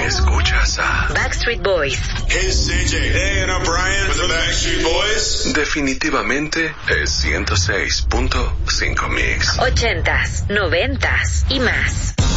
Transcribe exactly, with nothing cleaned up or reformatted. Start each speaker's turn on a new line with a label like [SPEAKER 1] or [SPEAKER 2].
[SPEAKER 1] Escuchas a
[SPEAKER 2] Backstreet Boys.
[SPEAKER 3] Hey, C J. Hey, and I'm Brian with the Backstreet Boys.
[SPEAKER 1] Definitivamente es ciento seis punto cinco Mix.
[SPEAKER 2] Ochentas, noventas y más.